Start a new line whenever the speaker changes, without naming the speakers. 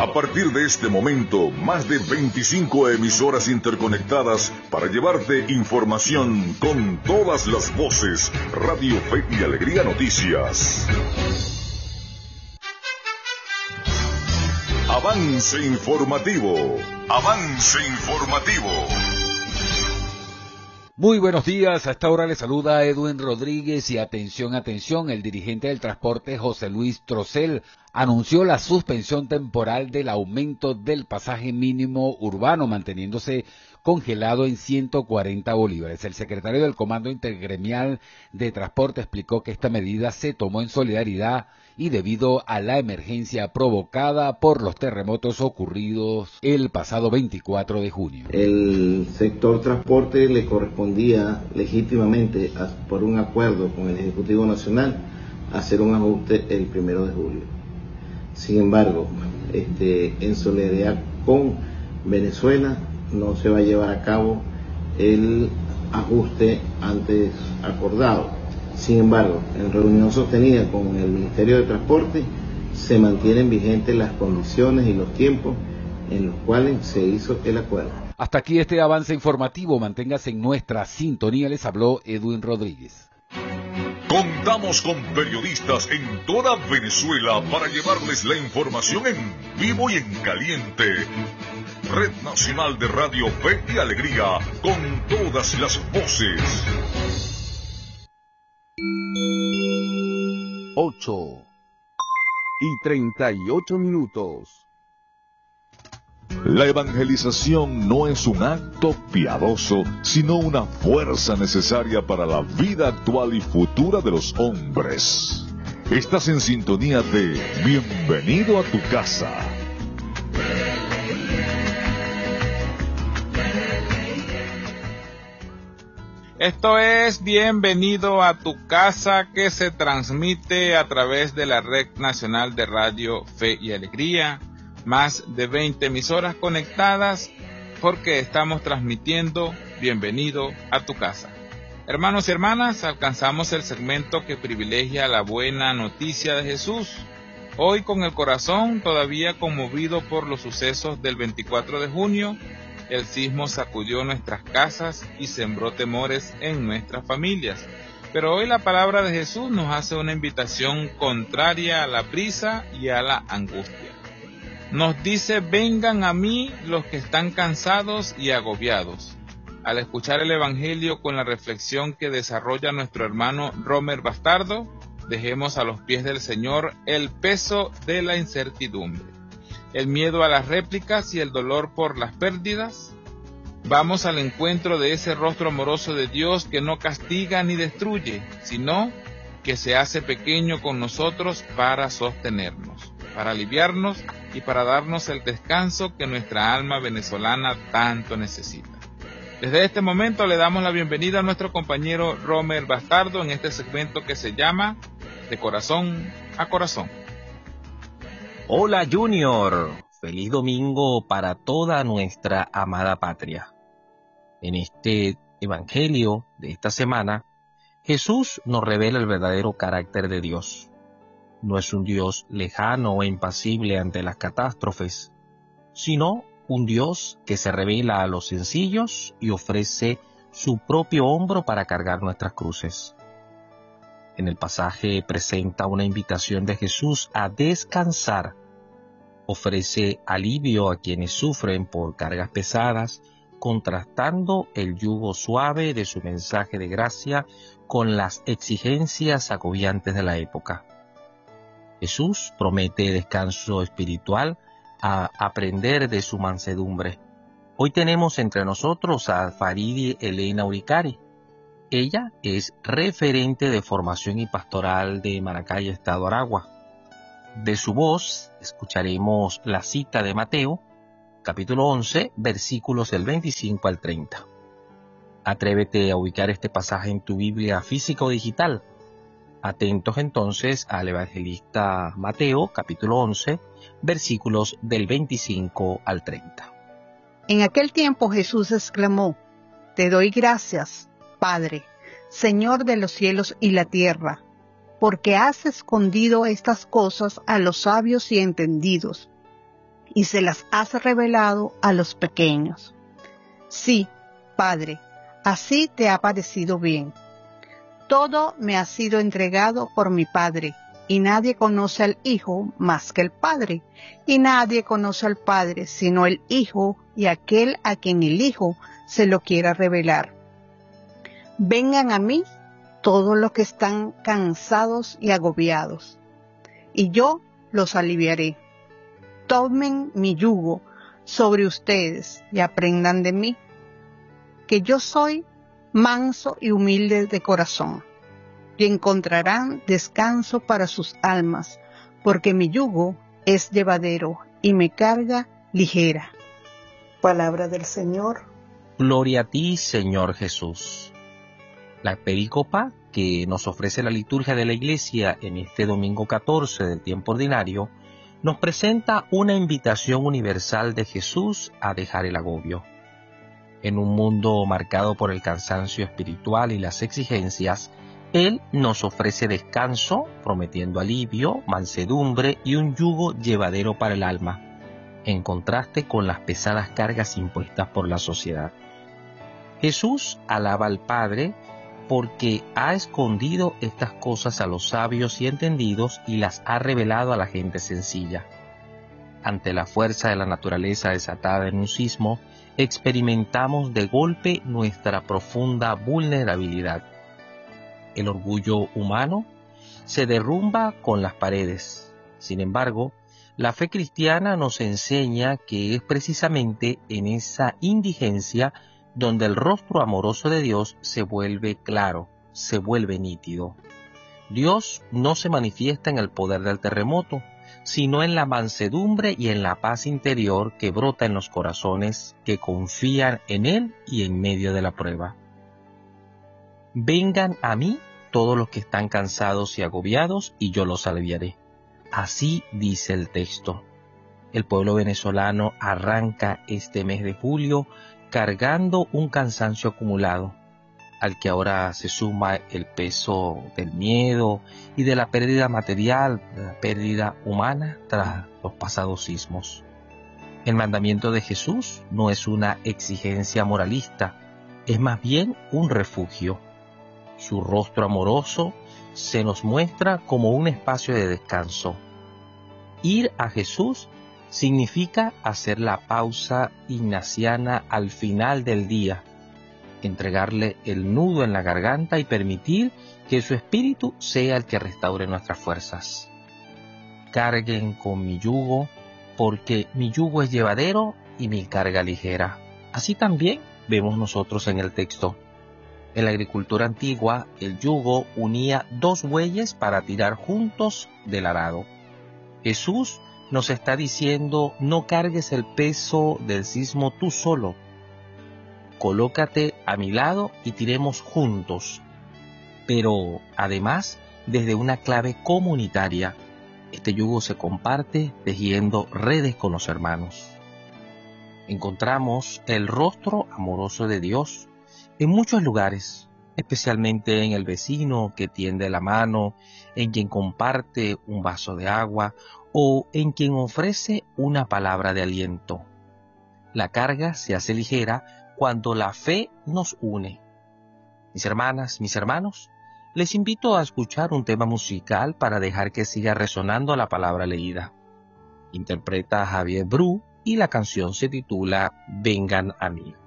A partir de este momento, más de 25 emisoras interconectadas para llevarte información con todas las voces. Radio Fe y Alegría Noticias. Avance informativo. Avance informativo.
Muy buenos días, a esta hora le saluda Edwin Rodríguez y atención, el dirigente del transporte José Luis Trocel anunció la suspensión temporal del aumento del pasaje mínimo urbano, manteniéndose congelado en 140 bolívares. El secretario del Comando Intergremial de Transporte explicó que esta medida se tomó en solidaridad y debido a la emergencia provocada por los terremotos ocurridos el pasado 24 de junio.
El sector transporte le correspondía legítimamente, por un acuerdo con el Ejecutivo Nacional, hacer un ajuste el 1 de julio. Sin embargo, en solidaridad con Venezuela, no se va a llevar a cabo el ajuste antes acordado. Sin embargo, en reunión sostenida con el Ministerio de Transporte, se mantienen vigentes las condiciones y los tiempos en los cuales se hizo el acuerdo.
Hasta aquí este avance informativo. Manténgase en nuestra sintonía. Les habló Edwin Rodríguez.
Contamos con periodistas en toda Venezuela para llevarles la información en vivo y en caliente. Red Nacional de Radio Fe y Alegría, con todas las voces.
8:38.
La evangelización no es un acto piadoso, sino una fuerza necesaria para la vida actual y futura de los hombres. Estás en sintonía de Bienvenido a tu casa.
Esto es Bienvenido a tu casa, que se transmite a través de la Red Nacional de Radio Fe y Alegría. Más de 20 emisoras conectadas porque estamos transmitiendo Bienvenido a tu casa. Hermanos y hermanas, alcanzamos el segmento que privilegia la buena noticia de Jesús. Hoy con el corazón todavía conmovido por los sucesos del 24 de junio, el sismo sacudió nuestras casas y sembró temores en nuestras familias. Pero hoy la palabra de Jesús nos hace una invitación contraria a la prisa y a la angustia. Nos dice: vengan a mí los que están cansados y agobiados. Al escuchar el Evangelio con la reflexión que desarrolla nuestro hermano Romer Bastardo, dejemos a los pies del Señor el peso de la incertidumbre, el miedo a las réplicas y el dolor por las pérdidas. Vamos al encuentro de ese rostro amoroso de Dios que no castiga ni destruye, sino que se hace pequeño con nosotros para sostenernos, para aliviarnos y para darnos el descanso que nuestra alma venezolana tanto necesita. Desde este momento le damos la bienvenida a nuestro compañero Romer Bastardo en este segmento que se llama De Corazón a Corazón.
Hola Junior, feliz domingo para toda nuestra amada patria. En este evangelio de esta semana, Jesús nos revela el verdadero carácter de Dios. No es un Dios lejano o impasible ante las catástrofes, sino un Dios que se revela a los sencillos y ofrece su propio hombro para cargar nuestras cruces. En el pasaje presenta una invitación de Jesús a descansar. Ofrece alivio a quienes sufren por cargas pesadas, contrastando el yugo suave de su mensaje de gracia con las exigencias agobiantes de la época. Jesús promete descanso espiritual a aprender de su mansedumbre. Hoy tenemos entre nosotros a Faridi Elena Uricari. Ella es referente de formación y pastoral de Maracay, Estado Aragua. De su voz escucharemos la cita de Mateo, capítulo 11, versículos del 25 al 30. Atrévete a ubicar este pasaje en tu Biblia física o digital. Atentos entonces al evangelista Mateo, capítulo 11, versículos del 25 al 30.
En aquel tiempo Jesús exclamó: Te doy gracias, Padre, Señor de los cielos y la tierra, porque has escondido estas cosas a los sabios y entendidos, y se las has revelado a los pequeños. Sí, Padre, así te ha parecido bien. Todo me ha sido entregado por mi Padre, y nadie conoce al Hijo más que el Padre, y nadie conoce al Padre sino el Hijo y aquel a quien el Hijo se lo quiera revelar. Vengan a mí todos los que están cansados y agobiados, y yo los aliviaré. Tomen mi yugo sobre ustedes y aprendan de mí, que yo soy manso y humilde de corazón, y encontrarán descanso para sus almas, porque mi yugo es llevadero y mi carga ligera. Palabra del Señor.
Gloria a ti, Señor Jesús. La perícopa que nos ofrece la liturgia de la Iglesia en este domingo 14 del tiempo ordinario nos presenta una invitación universal de Jesús a dejar el agobio. En un mundo marcado por el cansancio espiritual y las exigencias, Él nos ofrece descanso, prometiendo alivio, mansedumbre y un yugo llevadero para el alma, en contraste con las pesadas cargas impuestas por la sociedad. Jesús alaba al Padre porque ha escondido estas cosas a los sabios y entendidos y las ha revelado a la gente sencilla. Ante la fuerza de la naturaleza desatada en un sismo, experimentamos de golpe nuestra profunda vulnerabilidad. El orgullo humano se derrumba con las paredes. Sin embargo, la fe cristiana nos enseña que es precisamente en esa indigencia donde el rostro amoroso de Dios se vuelve claro, se vuelve nítido. Dios no se manifiesta en el poder del terremoto, sino en la mansedumbre y en la paz interior que brota en los corazones que confían en Él y en medio de la prueba. Vengan a mí todos los que están cansados y agobiados, y yo los aliviaré. Así dice el texto. El pueblo venezolano arranca este mes de julio cargando un cansancio acumulado, al que ahora se suma el peso del miedo y de la pérdida material, de la pérdida humana tras los pasados sismos. El mandamiento de Jesús no es una exigencia moralista, es más bien un refugio. Su rostro amoroso se nos muestra como un espacio de descanso. Ir a Jesús significa hacer la pausa ignaciana al final del día, entregarle el nudo en la garganta y permitir que su espíritu sea el que restaure nuestras fuerzas. Carguen con mi yugo, porque mi yugo es llevadero y mi carga ligera. Así también vemos nosotros en el texto. En la agricultura antigua, el yugo unía dos bueyes para tirar juntos del arado. Jesús nos está diciendo: no cargues el peso del sismo tú solo. Colócate a mi lado y tiremos juntos. Pero, además, desde una clave comunitaria, este yugo se comparte tejiendo redes con los hermanos. Encontramos el rostro amoroso de Dios en muchos lugares, especialmente en el vecino que tiende la mano, en quien comparte un vaso de agua o en quien ofrece una palabra de aliento. La carga se hace ligera cuando la fe nos une. Mis hermanas, mis hermanos, les invito a escuchar un tema musical para dejar que siga resonando la palabra leída. Interpreta Javier Bru y la canción se titula Vengan a mí.